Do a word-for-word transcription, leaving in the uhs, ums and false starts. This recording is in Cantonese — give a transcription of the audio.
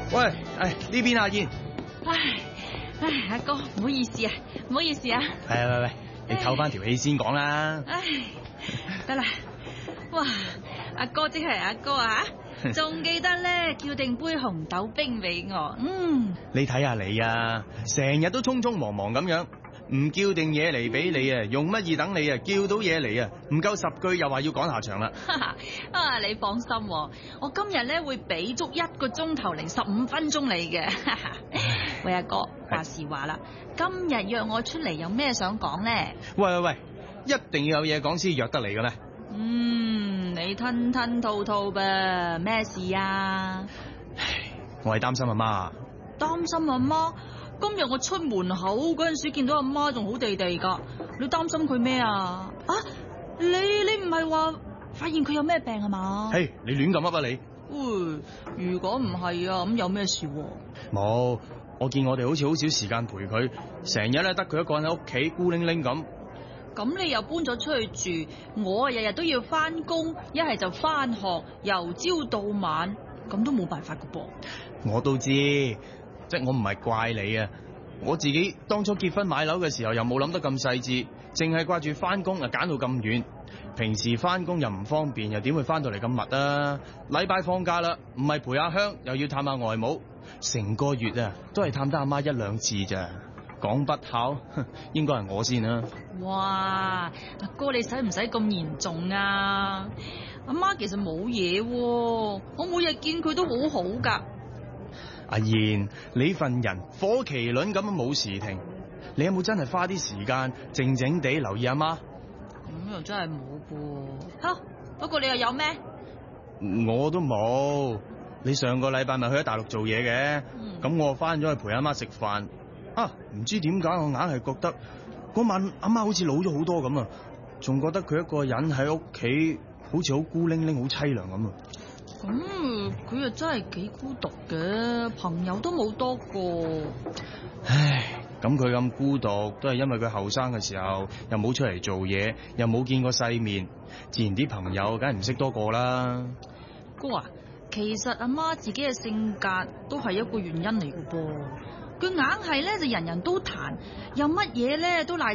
喂，唉，呢邊阿燕。 唉唉，阿哥唔好意思啊，唔好意思啊。 係喂喂，你唞翻條氣先講啦。 唉，得啦。哇，阿哥即係阿哥啊，仲記得咧叫定杯紅豆冰俾我。嗯， 你睇下你啊，成日都匆匆忙忙咁樣，唔叫定嘢嚟俾你啊，用乜嘢等你啊？叫到嘢嚟啊，唔夠十句又話要趕下場啦。 啊，你放心喎，我今日咧會俾足一個鐘頭零十五分鐘你嘅。喂，阿哥，話時話啦，今日約我出嚟有咩想講咧？ 喂喂喂，一定要有嘢講先約得嚟嘅咩？ 嗯，你吞吞吐吐噃，咩事啊？ 我係擔心阿媽。 擔心阿媽？今日我出門口嗰陣時見到阿媽仲好地地噶，你擔心佢咩啊？啊，你你唔係話發現佢有咩病係嘛？ 嘿，你亂咁噏啊你！ 喂，如果唔係啊，咁有咩事？ 冇，我見我哋好似好少時間陪佢，成日咧得佢一個人喺屋企孤零零咁。 咁你又搬咗出去住，我啊日日都要翻工，一係就翻學，由朝到晚，咁都冇辦法噶噃。 我都知，即係我唔係怪你啊，我自己當初結婚買樓嘅時候又冇諗得咁細緻，淨係掛住翻工啊，揀到咁遠，平時翻工又唔方便，又點會翻到嚟咁密啊？禮拜放假啦，唔係陪阿香，又要探下外母，成個月啊都係探得阿媽一兩次咋。講不孝，應該係我先啦。 哇，阿哥你使唔使咁嚴重啊？阿媽其實冇嘢，我每日見佢都好好噶。 阿燕，你份人火麒麟咁冇時停，你有冇真係花啲時間靜靜地留意阿媽？ 咁又真係冇噃。吓，不過你又有咩？ 我都冇。你上個禮拜咪去咗大陸做嘢嘅，咁、嗯、我翻咗去陪阿媽食飯。啊，唔知點解我硬係覺得嗰晚阿媽好似老咗好多咁啊，仲覺得佢一個人喺屋企好似好孤零零、好淒涼咁啊。 咁佢又真係幾孤獨嘅，朋友都冇多個。 唉，咁佢咁孤獨都係因為佢後生嘅時候又冇出嚟做嘢，又冇見過世面，自然啲朋友梗係唔識多個啦。 哥啊，其實阿媽自己嘅性格都係一個原因嚟嘅噃。佢硬係咧就人人都彈，有乜嘢咧都賴